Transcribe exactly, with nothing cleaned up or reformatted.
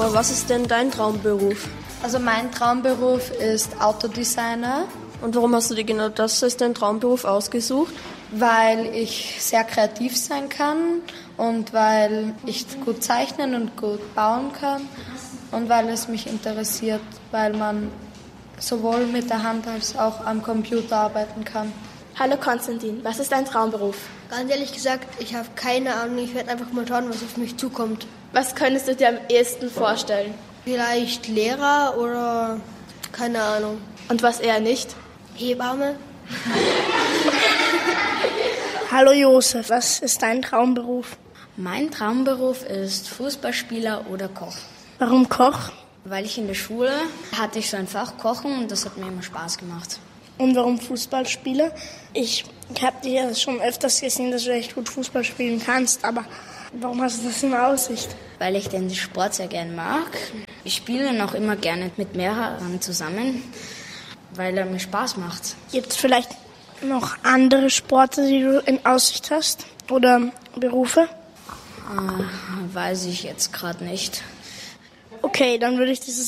Laura, was ist denn dein Traumberuf? Also mein Traumberuf ist Autodesigner. Und warum hast du dir genau das als deinen Traumberuf ausgesucht? Weil ich sehr kreativ sein kann und weil ich gut zeichnen und gut bauen kann und weil es mich interessiert, weil man sowohl mit der Hand als auch am Computer arbeiten kann. Hallo Konstantin, was ist dein Traumberuf? Ganz ehrlich gesagt, ich habe keine Ahnung. Ich werde einfach mal schauen, was auf mich zukommt. Was könntest du dir am ehesten vorstellen? Vielleicht Lehrer oder keine Ahnung. Und was eher nicht? Hebamme. Hallo Josef, was ist dein Traumberuf? Mein Traumberuf ist Fußballspieler oder Koch. Warum Koch? Weil ich in der Schule hatte ich so ein Fach Kochen und das hat mir immer Spaß gemacht. Und warum Fußballspieler? Ich habe dich ja schon öfters gesehen, dass du echt gut Fußball spielen kannst, aber warum hast du das in Aussicht? Weil ich den Sport sehr gern mag. Ich spiele noch immer gerne mit mehreren zusammen, weil er mir Spaß macht. Gibt es vielleicht noch andere Sporte, die du in Aussicht hast oder Berufe? Äh, weiß ich jetzt gerade nicht. Okay, dann würde ich dieses